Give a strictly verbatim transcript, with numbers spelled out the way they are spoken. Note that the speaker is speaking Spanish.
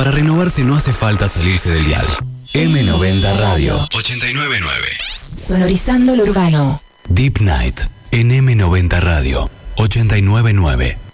Para renovarse no hace falta salirse del dial. eme noventa Radio ochenta y nueve punto nueve. Sonorizando lo urbano. Deep Night en eme noventa Radio ochenta y nueve punto nueve.